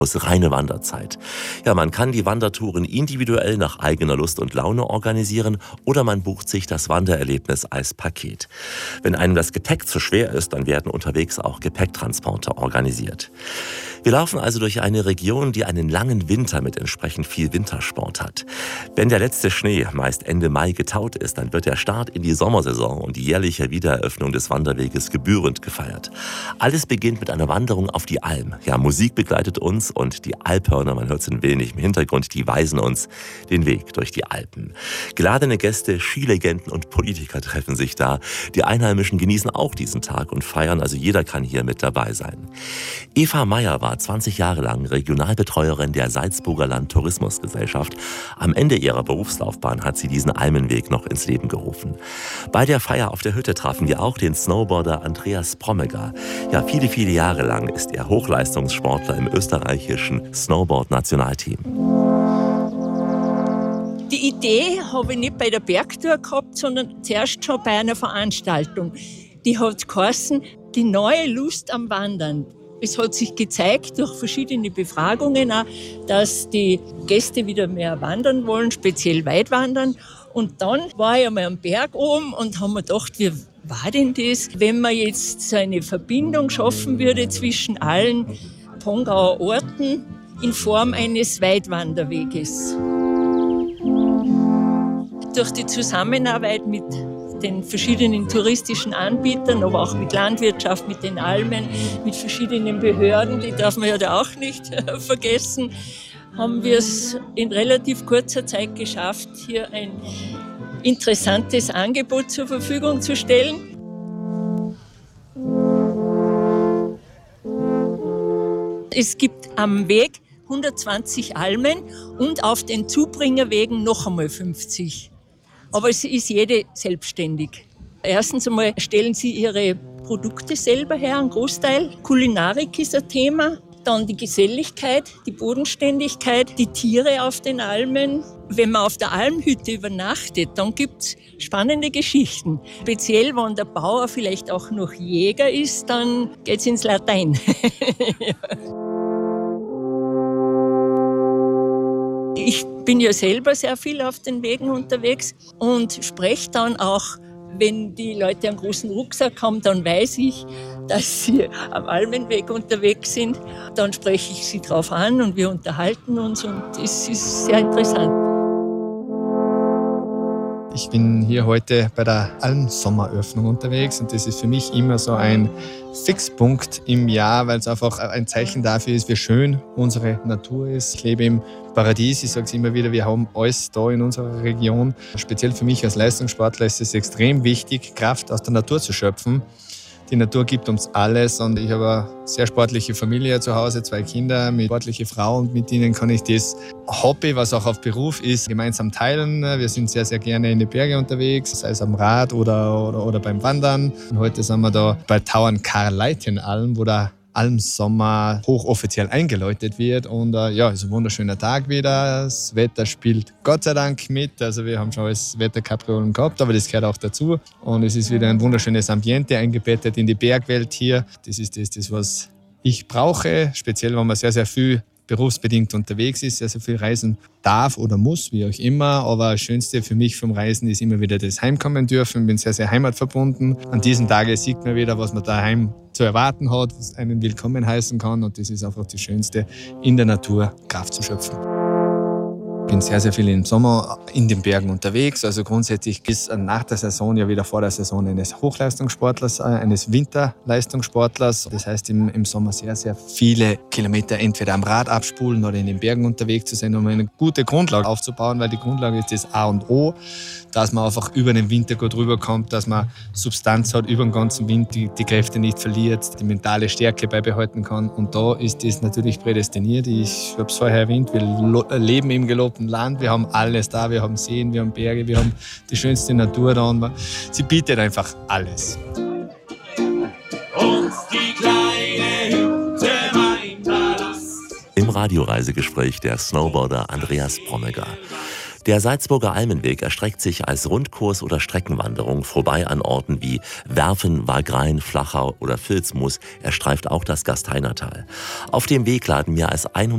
Reine Wanderzeit. Ja, man kann die Wandertouren individuell nach eigener Lust und Laune organisieren oder man bucht sich das Wandererlebnis als Paket. Wenn einem das Gepäck zu schwer ist, dann werden unterwegs auch Gepäcktransporte organisiert. Wir laufen also durch eine Region, die einen langen Winter mit entsprechend viel Wintersport hat. Wenn der letzte Schnee meist Ende Mai getaut ist, dann wird der Start in die Sommersaison und die jährliche Wiedereröffnung des Wanderweges gebührend gefeiert. Alles beginnt mit einer Wanderung auf die Alm. Ja, Musik begleitet uns und die Alphörner, man hört es ein wenig im Hintergrund, die weisen uns den Weg durch die Alpen. Geladene Gäste, Skilegenden und Politiker treffen sich da. Die Einheimischen genießen auch diesen Tag und feiern, also jeder kann hier mit dabei sein. Eva Meyer war 20 Jahre lang Regionalbetreuerin der Salzburger Land-Tourismusgesellschaft. Am Ende ihrer Berufslaufbahn hat sie diesen Almenweg noch ins Leben gerufen. Bei der Feier auf der Hütte trafen wir auch den Snowboarder Andreas Prommeger. Ja, viele, viele Jahre lang ist er Hochleistungssportler im österreichischen Snowboard-Nationalteam. Die Idee habe ich nicht bei der Bergtour gehabt, sondern zuerst schon bei einer Veranstaltung. Die hat geheißen, die neue Lust am Wandern. Es hat sich gezeigt durch verschiedene Befragungen auch, dass die Gäste wieder mehr wandern wollen, speziell Weitwandern. Und dann war ich einmal am Berg oben und haben mir gedacht, wie war denn das, wenn man jetzt so eine Verbindung schaffen würde zwischen allen Pongauer Orten in Form eines Weitwanderweges. Durch die Zusammenarbeit mit den verschiedenen touristischen Anbietern, aber auch mit Landwirtschaft, mit den Almen, mit verschiedenen Behörden, die darf man ja da auch nicht vergessen, haben wir es in relativ kurzer Zeit geschafft, hier ein interessantes Angebot zur Verfügung zu stellen. Es gibt am Weg 120 Almen und auf den Zubringerwegen noch einmal 50. Aber es ist jede selbstständig. Erstens einmal stellen sie ihre Produkte selber her, einen Großteil. Kulinarik ist ein Thema. Dann die Geselligkeit, die Bodenständigkeit, die Tiere auf den Almen. Wenn man auf der Almhütte übernachtet, dann gibt's spannende Geschichten. Speziell, wenn der Bauer vielleicht auch noch Jäger ist, dann geht's ins Latein. Ich bin ja selber sehr viel auf den Wegen unterwegs und spreche dann auch, wenn die Leute einen großen Rucksack haben, dann weiß ich, dass sie am Almenweg unterwegs sind. Dann spreche ich sie drauf an und wir unterhalten uns und es ist sehr interessant. Ich bin hier heute bei der Almsommeröffnung unterwegs und das ist für mich immer so ein Fixpunkt im Jahr, weil es einfach ein Zeichen dafür ist, wie schön unsere Natur ist. Ich lebe im Paradies, ich sage es immer wieder, wir haben alles da in unserer Region. Speziell für mich als Leistungssportler ist es extrem wichtig, Kraft aus der Natur zu schöpfen. Die Natur gibt uns alles und ich habe eine sehr sportliche Familie zu Hause, 2 Kinder mit sportlichen Frauen und mit ihnen kann ich das Hobby, was auch auf Beruf ist, gemeinsam teilen. Wir sind sehr, sehr gerne in die Berge unterwegs, sei es am Rad oder beim Wandern. Und heute sind wir da bei Tauern-Karl-Leiten-Alm, wo der Almsommer hochoffiziell eingeläutet wird und ja, ist ein wunderschöner Tag wieder. Das Wetter spielt Gott sei Dank mit, also wir haben schon alles Wetterkapriolen gehabt, aber das gehört auch dazu und es ist wieder ein wunderschönes Ambiente eingebettet in die Bergwelt hier. Das ist das, was ich brauche, speziell wenn man sehr, sehr viel berufsbedingt unterwegs ist, sehr, sehr viel reisen darf oder muss, wie auch immer. Aber das Schönste für mich vom Reisen ist immer wieder das Heimkommen dürfen. Ich bin sehr, sehr heimatverbunden. An diesen Tagen sieht man wieder, was man daheim zu erwarten hat, was einen willkommen heißen kann. Und das ist einfach das Schönste, in der Natur Kraft zu schöpfen. Ich bin sehr, sehr viel im Sommer in den Bergen unterwegs. Also grundsätzlich ist nach der Saison ja wieder vor der Saison eines Hochleistungssportlers, eines Winterleistungssportlers. Das heißt, im Sommer sehr, sehr viele Kilometer entweder am Rad abspulen oder in den Bergen unterwegs zu sein, um eine gute Grundlage aufzubauen, weil die Grundlage ist das A und O, dass man einfach über den Winter gut rüberkommt, dass man Substanz hat über den ganzen Winter, die Kräfte nicht verliert, die mentale Stärke beibehalten kann. Und da ist das natürlich prädestiniert. Ich habe es vorher erwähnt, wir leben im gelobten Land, wir haben alles da, wir haben Seen, wir haben Berge, wir haben die schönste Natur da und sie bietet einfach alles. Und die kleine Hütte, mein Palast. Im Radioreisegespräch der Snowboarder Andreas Prommeger. Der Salzburger Almenweg erstreckt sich als Rundkurs oder Streckenwanderung vorbei an Orten wie Werfen, Wagrain, Flachau oder Vilsmus. Er streift auch das Gasteinertal. Auf dem Weg laden mehr als